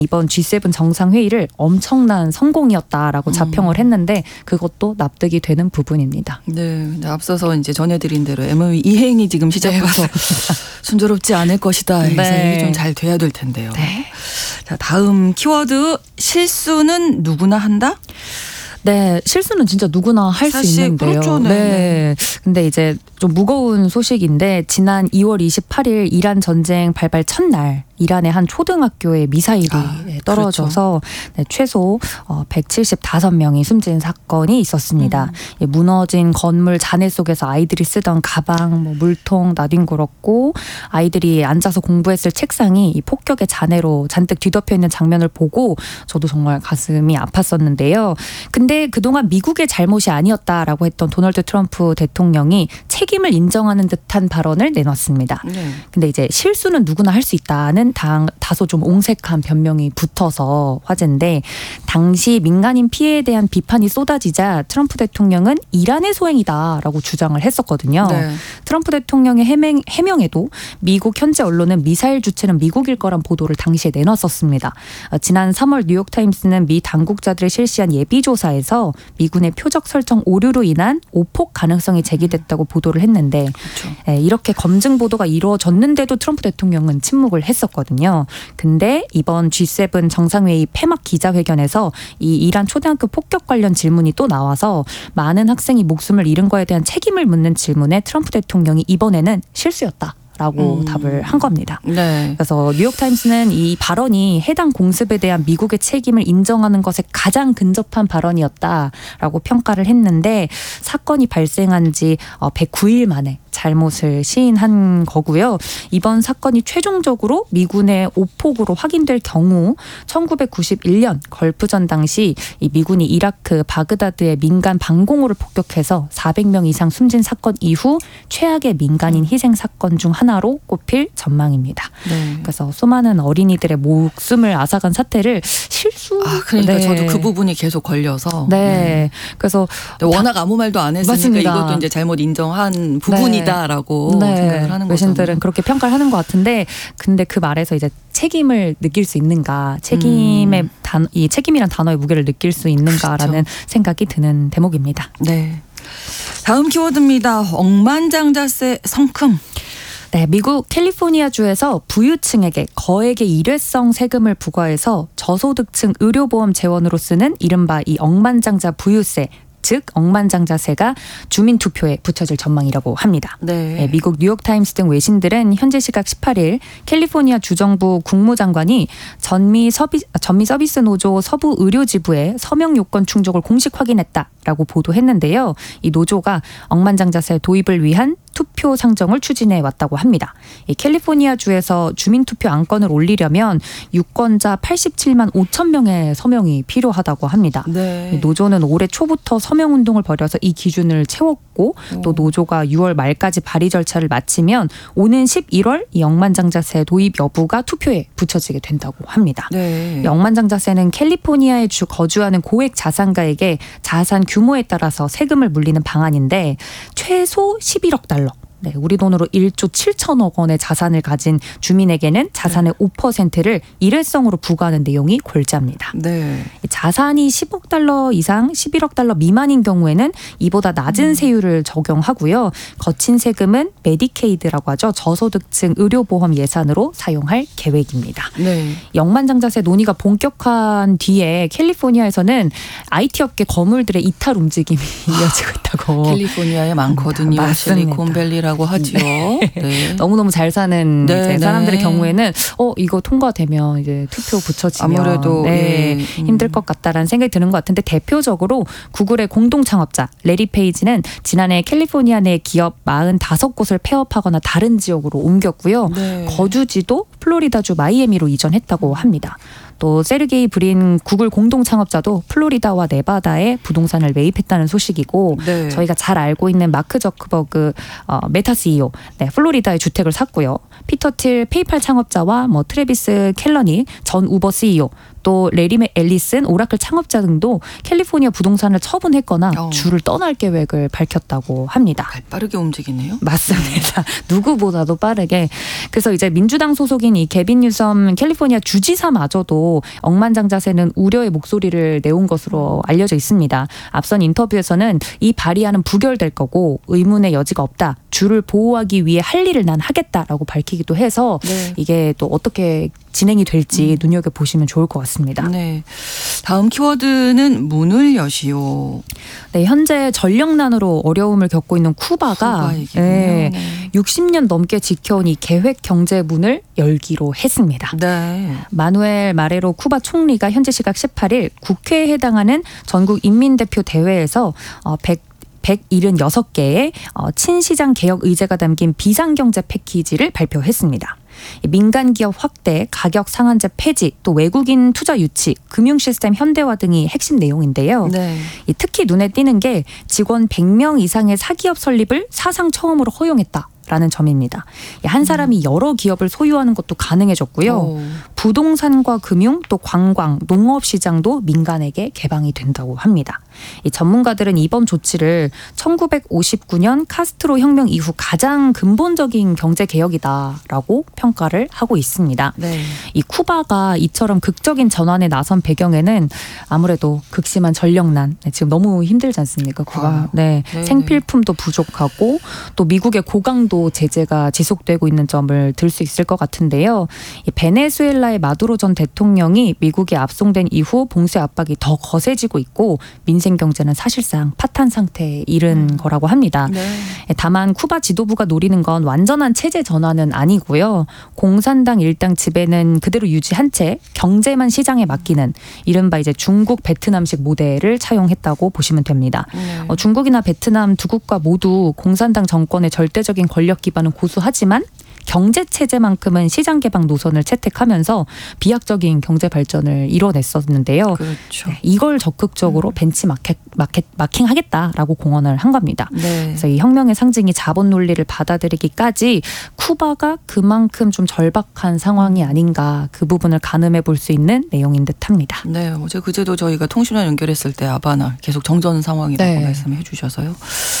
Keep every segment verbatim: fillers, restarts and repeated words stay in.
이번 지 세븐 정상회의를 엄청난 성공이었다라고 자평을 했는데 그것도 납득이 되는 부분입니다. 네, 앞서서 이제 전해드린 대로 엠오유 이행이 지금 시작돼서 순조롭지 않을 것이다. 네. 이게 좀 잘 돼야 될 텐데요. 네. 자, 다음 키워드 실수는 누구나 한다? 네, 실수는 진짜 누구나 할 수 있는데요. 그렇죠, 네. 네. 근데 이제 좀 무거운 소식인데 지난 이월 이십팔일 이란 전쟁 발발 첫날 이란의 한 초등학교에 미사일이 아, 떨어져서 그렇죠. 네, 최소 백칠십오 명이 숨진 사건이 있었습니다. 음. 무너진 건물 잔해 속에서 아이들이 쓰던 가방, 뭐 물통 나뒹굴었고 아이들이 앉아서 공부했을 책상이 이 폭격의 잔해로 잔뜩 뒤덮여 있는 장면을 보고 저도 정말 가슴이 아팠었는데요. 근데 그동안 미국의 잘못이 아니었다라고 했던 도널드 트럼프 대통령이 책임을 인정하는 듯한 발언을 내놨습니다. 네. 근데 이제 실수는 누구나 할 수 있다는 당, 다소 좀 옹색한 변명이 붙어서 화제인데 당시 민간인 피해에 대한 비판이 쏟아지자 트럼프 대통령은 이란의 소행이다라고 주장을 했었거든요. 네. 트럼프 대통령의 해명, 해명에도 미국 현지 언론은 미사일 주체는 미국일 거란 보도를 당시에 내놨었습니다. 지난 삼월 뉴욕타임스는 미 당국자들이 실시한 예비조사에서 미군의 표적 설정 오류로 인한 오폭 가능성이 제기됐다고 보도를 했는데 그렇죠. 이렇게 검증 보도가 이루어졌는데도 트럼프 대통령은 침묵을 했었거든요. 근데 이번 지 세븐 정상회의 폐막 기자회견에서 이 이란 초등학교 폭격 관련 질문이 또 나와서 많은 학생이 목숨을 잃은 거에 대한 책임을 묻는 질문에 트럼프 대통령이 이번에는 실수였다. 라고 음. 답을 한 겁니다. 네. 그래서 뉴욕타임스는 이 발언이 해당 공습에 대한 미국의 책임을 인정하는 것에 가장 근접한 발언이었다라고 평가를 했는데 사건이 발생한 지 백구일 만에 잘못을 시인한 거고요. 이번 사건이 최종적으로 미군의 오폭으로 확인될 경우 천구백구십일년 걸프전 당시 이 미군이 이라크 바그다드의 민간 방공호를 폭격해서 사백 명 이상 숨진 사건 이후 최악의 민간인 희생 사건 중 하나로 꼽힐 전망입니다. 네. 그래서 수많은 어린이들의 목숨을 앗아간 사태를 실수. 아, 그러니까 네. 저도 그 부분이 계속 걸려서. 네. 네. 그래서 워낙 아무 말도 안 했으니까 맞습니다. 이것도 이제 잘못 인정한 부분이. 다라고 네. 생각을 하는 거죠. 외신들은 그렇게 평가를 하는 것 같은데, 근데 그 말에서 이제 책임을 느낄 수 있는가, 책임의 음. 단, 이 책임이란 단어의 무게를 느낄 수 있는가라는 그렇죠. 생각이 드는 대목입니다. 네. 다음 키워드입니다. 억만장자세 성큼. 네, 미국 캘리포니아주에서 부유층에게 거액의 일회성 세금을 부과해서 저소득층 의료보험 재원으로 쓰는 이른바 이 억만장자 부유세. 즉 억만장자세가 주민투표에 붙여질 전망이라고 합니다. 네. 네, 미국 뉴욕타임스 등 외신들은 현재 시각 십팔일 캘리포니아 주정부 국무장관이 전미, 서비, 전미 서비스 노조 서부 의료지부에 서명 요건 충족을 공식 확인했다라고 보도했는데요. 이 노조가 억만장자세 도입을 위한 투표 상정을 추진해 왔다고 합니다. 이 캘리포니아주에서 주민투표 안건을 올리려면 유권자 팔십칠만 오천 명의 서명이 필요하다고 합니다. 네. 노조는 올해 초부터 서명운동을 벌여서 이 기준을 채웠고 오. 또 노조가 유월 말까지 발의 절차를 마치면 오는 십일월 이 억만장자세 도입 여부가 투표에 붙여지게 된다고 합니다. 네. 이 억만장자세는 캘리포니아에 주 거주하는 고액 자산가에게 자산 규모에 따라서 세금을 물리는 방안인데 최소 십일억 달러. 네, 우리 돈으로 일조 칠천억 원의 자산을 가진 주민에게는 자산의 네. 오 퍼센트를 일회성으로 부과하는 내용이 골자입니다. 네. 자산이 십억 달러 이상 십일억 달러 미만인 경우에는 이보다 낮은 음. 세율을 적용하고요. 거친 세금은 메디케이드라고 하죠. 저소득층 의료보험 예산으로 사용할 계획입니다. 네. 억만장자세 논의가 본격화한 뒤에 캘리포니아에서는 아이티 업계 거물들의 이탈 움직임이 이어지고 있다고. 캘리포니아에 많거든요. 실리콘밸리라 라고 하죠. 네. 네. 너무너무 잘 사는 네, 이제 사람들의 네. 경우에는 어 이거 통과되면 이제 투표 붙여지면 아무래도 네, 예. 힘들 것 같다라는 생각이 드는 것 같은데 대표적으로 구글의 공동 창업자 레리 페이지는 지난해 캘리포니아 내 기업 사십오 곳을 폐업하거나 다른 지역으로 옮겼고요. 네. 거주지도 플로리다주 마이애미로 이전했다고 합니다. 또 세르게이 브린 구글 공동 창업자도 플로리다와 네바다에 부동산을 매입했다는 소식이고 네. 저희가 잘 알고 있는 마크 저크버그 어, 메타 씨이오 네, 플로리다에 주택을 샀고요. 피터 틸 페이팔 창업자와 뭐 트래비스 켈러니 전 우버 씨이오 또 레리 앨리슨 오라클 창업자 등도 캘리포니아 부동산을 처분했거나 어. 주를 떠날 계획을 밝혔다고 합니다. 빠르게 움직이네요. 맞습니다. 누구보다도 빠르게. 그래서 이제 민주당 소속인 이 개빈 뉴섬 캘리포니아 주지사마저도 정도로 억만장자세는 우려의 목소리를 내온 것으로 알려져 있습니다. 앞선 인터뷰에서는 이 발의안은 부결될 거고 의문의 여지가 없다. 주를 보호하기 위해 할 일을 난 하겠다라고 밝히기도 해서 네. 이게 또 어떻게 진행이 될지 음. 눈여겨보시면 좋을 것 같습니다. 네. 다음 키워드는 문을 여시오. 네, 현재 전력난으로 어려움을 겪고 있는 쿠바가 네, 네. 육십 년 넘게 지켜온 이 계획 경제 문을 열기로 했습니다. 네. 마누엘 마레로 쿠바 총리가 현지 시각 십팔 일 국회에 해당하는 전국 인민대표 대회에서 어, 백 백칠십육 개의 친시장 개혁 의제가 담긴 비상경제 패키지를 발표했습니다. 민간 기업 확대, 가격 상한제 폐지, 또 외국인 투자 유치, 금융 시스템 현대화 등이 핵심 내용인데요. 네. 특히 눈에 띄는 게 직원 백 명 이상의 사기업 설립을 사상 처음으로 허용했다. 라는 점입니다. 한 사람이 여러 기업을 소유하는 것도 가능해졌고요. 오. 부동산과 금융, 또 관광, 농업 시장도 민간에게 개방이 된다고 합니다. 이 전문가들은 이번 조치를 천구백오십구 년 카스트로 혁명 이후 가장 근본적인 경제 개혁이다라고 평가를 하고 있습니다. 네. 이 쿠바가 이처럼 극적인 전환에 나선 배경에는 아무래도 극심한 전력난, 지금 너무 힘들지 않습니까? 쿠바. 아, 네. 네네. 생필품도 부족하고 또 미국의 고강도 제재가 지속되고 있는 점을 들 수 있을 것 같은데요. 이 베네수엘라의 마두로 전 대통령이 미국에 압송된 이후 봉쇄 압박이 더 거세지고 있고 민생 경제는 사실상 파탄 상태에 이른 음. 거라고 합니다. 네. 다만 쿠바 지도부가 노리는 건 완전한 체제 전환은 아니고요. 공산당 일당 지배는 그대로 유지한 채 경제만 시장에 맡기는 이른바 이제 중국 베트남식 모델을 차용했다고 보시면 됩니다. 네. 어, 중국이나 베트남 두 국가 모두 공산당 정권의 절대적인 권력 기반은 고수하지만 경제 체제만큼은 시장 개방 노선을 채택하면서 비약적인 경제 발전을 이뤄냈었는데요. 그렇죠. 네, 이걸 적극적으로 음. 벤치 마켓, 마켓 마킹하겠다라고 공언을 한 겁니다. 네. 그래서 이 혁명의 상징이 자본 논리를 받아들이기까지 쿠바가 그만큼 좀 절박한 상황이 아닌가 그 부분을 가늠해 볼 수 있는 내용인 듯합니다. 네, 어제 그제도 저희가 통신원 연결했을 때 아바나 계속 정전 상황이라고 네. 말씀해 주셔서요.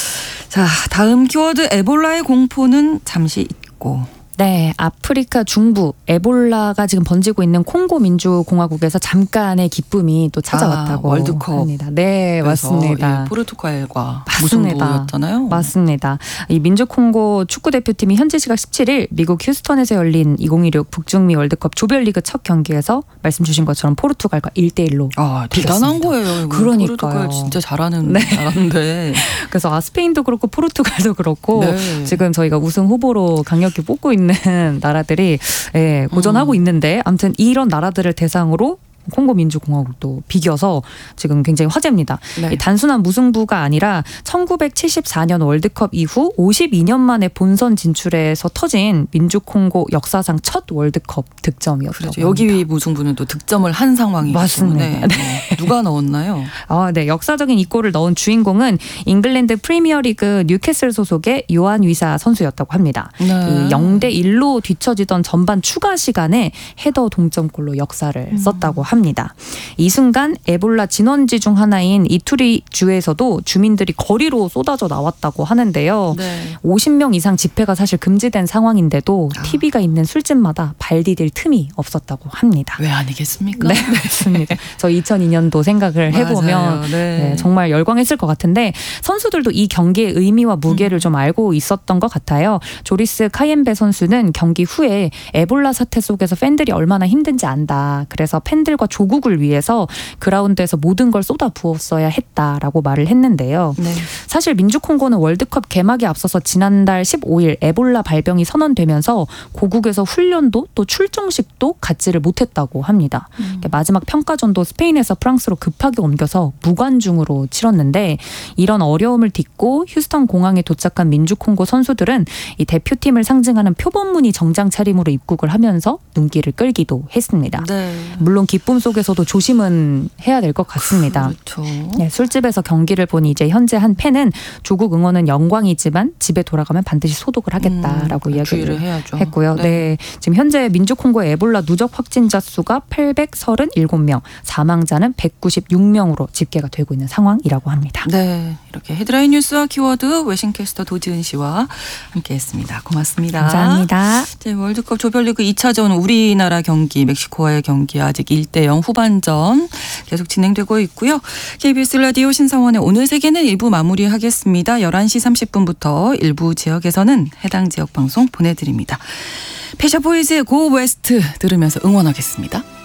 자, 다음 키워드 에볼라의 공포는 잠시 잊고. 네, 아프리카 중부 에볼라가 지금 번지고 있는 콩고 민주공화국에서 잠깐의 기쁨이 또 찾아왔다고 아, 월드컵 합니다. 네, 맞습니다. 예, 포르투갈과 맞습니다. 무승부였잖아요. 맞습니다. 이 민주콩고 축구대표팀이 현지 시각 십칠 일 미국 휴스턴에서 열린 이천십육 북중미 월드컵 조별리그 첫 경기에서 말씀 주신 것처럼 포르투갈과 일 대 일로 아, 대단한 거예요. 그러니까요. 포르투갈 진짜 잘하는 네. 나라인데. 그래서 아, 스페인도 그렇고 포르투갈도 그렇고 네. 지금 저희가 우승 후보로 강력히 뽑고 있는 나라들이 예, 고전하고 음. 있는데 아무튼 이런 나라들을 대상으로 콩고 민주공화국도 비겨서 지금 굉장히 화제입니다. 네. 단순한 무승부가 아니라 천구백칠십사 년 월드컵 이후 오십이 년 만에 본선 진출에서 터진 민주콩고 역사상 첫 월드컵 득점이었다고 그렇죠. 여기 무승부는 또 득점을 한 상황이기 맞습니다. 때문에 네. 누가 넣었나요? 아, 네. 역사적인 이 골을 넣은 주인공은 잉글랜드 프리미어리그 뉴캐슬 소속의 요한 위사 선수였다고 합니다. 네. 이 영 대 일로 뒤처지던 전반 추가 시간에 헤더 동점골로 역사를 음. 썼다고 합니다. 합니다. 이 순간 에볼라 진원지 중 하나인 이투리 주에서도 주민들이 거리로 쏟아져 나왔다고 하는데요. 네. 오십 명 이상 집회가 사실 금지된 상황인데도 아. 티비가 있는 술집마다 발 디딜 틈이 없었다고 합니다. 왜 아니겠습니까? 네, 맞습니다. 저 이천이 년도 생각을 해보면 네. 네, 정말 열광했을 것 같은데 선수들도 이 경기의 의미와 무게를 음. 좀 알고 있었던 것 같아요. 조리스 카옌베 선수는 경기 후에 에볼라 사태 속에서 팬들이 얼마나 힘든지 안다. 그래서 팬들과 조국을 위해서 그라운드에서 모든 걸 쏟아 부었어야 했다라고 말을 했는데요. 네. 사실 민주콩고는 월드컵 개막에 앞서서 지난달 십오 일 에볼라 발병이 선언되면서 고국에서 훈련도 또 출정식도 갖지를 못했다고 합니다. 음. 마지막 평가전도 스페인에서 프랑스로 급하게 옮겨서 무관중으로 치렀는데 이런 어려움을 딛고 휴스턴 공항에 도착한 민주콩고 선수들은 이 대표팀을 상징하는 표범무늬 정장 차림으로 입국을 하면서 눈길을 끌기도 했습니다. 네. 물론 기쁨 속에서도 조심은 해야 될 것 같습니다. 그렇죠. 네, 술집에서 경기를 보니 이제 현재 한 팬은 조국 응원은 영광이지만 집에 돌아가면 반드시 소독을 하겠다라고 음, 이야기를 해야죠. 했고요. 네. 네, 지금 현재 민주콩고의 에볼라 누적 확진자 수가 팔백삼십칠 명, 사망자는 백구십육 명으로 집계가 되고 있는 상황이라고 합니다. 네, 이렇게 헤드라인 뉴스와 키워드 외신캐스터 도지은 씨와 함께했습니다. 고맙습니다. 감사합니다. 네, 월드컵 조별리그 이 차전 우리나라 경기 멕시코와의 경기 아직 일 대 대 영 후반전 계속 진행되고 있고요. 케이비에스 라디오 신성원의 오늘 세계는 일 부 마무리하겠습니다. 열한 시 삼십 분부터 일부 지역에서는 해당 지역 방송 보내드립니다. 패셔보이즈의 고 웨스트 들으면서 응원하겠습니다.